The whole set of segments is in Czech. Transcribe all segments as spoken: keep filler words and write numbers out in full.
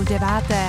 deváté.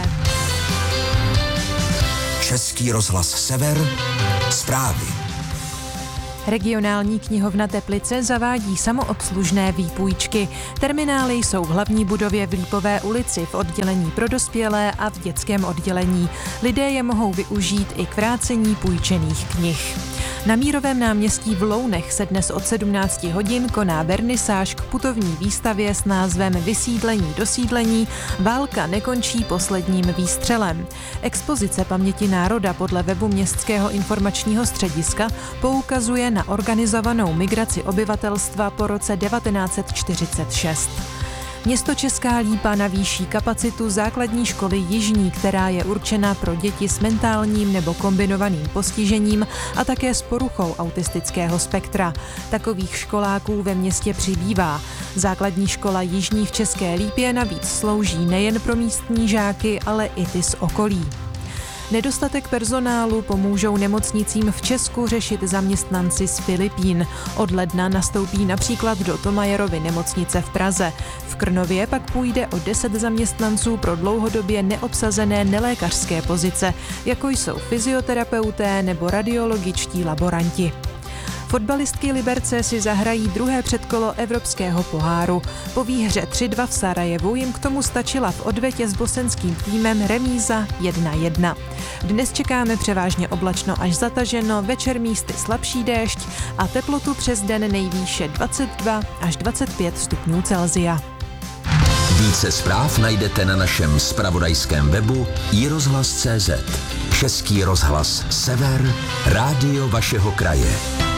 Český rozhlas Sever, zprávy. Regionální knihovna Teplice zavádí samoobslužné výpůjčky. Terminály jsou v hlavní budově v Lípové ulici v oddělení pro dospělé a v dětském oddělení. Lidé je mohou využít i k vrácení půjčených knih. Na Mírovém náměstí v Lounech se dnes od sedmnácti hodin koná vernisáž k putovní výstavě s názvem Vysídlení dosídlení. Válka nekončí posledním výstřelem. Expozice paměti národa podle webu Městského informačního střediska poukazuje na organizovanou migraci obyvatelstva po roce devatenáct set čtyřicet šest. Město Česká Lípa navýší kapacitu základní školy Jižní, která je určena pro děti s mentálním nebo kombinovaným postižením a také s poruchou autistického spektra. Takových školáků ve městě přibývá. Základní škola Jižní v České Lípě navíc slouží nejen pro místní žáky, ale i ty z okolí. Nedostatek personálu pomůžou nemocnicím v Česku řešit zaměstnanci z Filipín. Od ledna nastoupí například do Tomajerovy nemocnice v Praze. V Krnově pak půjde o deset zaměstnanců pro dlouhodobě neobsazené nelékařské pozice, jako jsou fyzioterapeuté nebo radiologičtí laboranti. Fotbalistky Liberce si zahrají druhé předkolo Evropského poháru. Po výhře tři dva v Sarajevu jim k tomu stačila v odvetě s bosenským týmem remíza jedna jedna. Dnes čekáme převážně oblačno až zataženo, večer místy slabší déšť a teplotu přes den nejvýše dvacet dva až dvacet pět stupňů Celsia. Více zpráv najdete na našem zpravodajském webu i rozhlas tečka cé zet. Český rozhlas Sever, rádio vašeho kraje.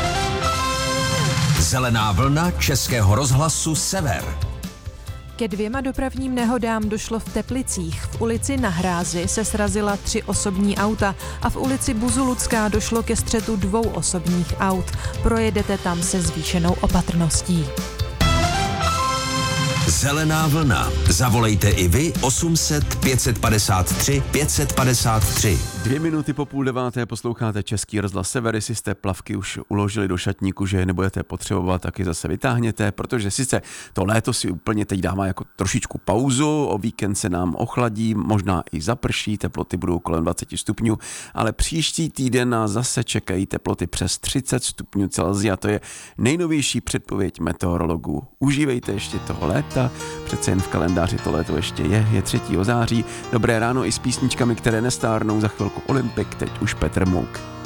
Zelená vlna Českého rozhlasu Sever. Ke dvěma dopravním nehodám došlo v Teplicích. V ulici Na Hrázi se srazila tři osobní auta a v ulici Buzulucká došlo ke střetu dvou osobních aut. Projedete tam se zvýšenou opatrností. Zelená vlna. Zavolejte i vy osm set pět padesát tři pět padesát tři. Dvě minuty po půl deváté posloucháte Český rozhlas Sever. Jestli jste plavky už uložili do šatníku, že je nebudete potřebovat, tak je zase vytáhněte, protože sice to léto si úplně teď dává jako trošičku pauzu, o víkend se nám ochladí, možná i zaprší, teploty budou kolem dvacet stupňů, ale příští týden nás zase čekají teploty přes třicet stupňů Celsia. To je nejnovější předpověď meteorologů. Užívejte ještě toho léta, přece jen v kalendáři to léto ještě je, je třetího září. Dobré ráno i s písničkami, které nestárnou, za chvilku Olympik, teď už Petr Mouk.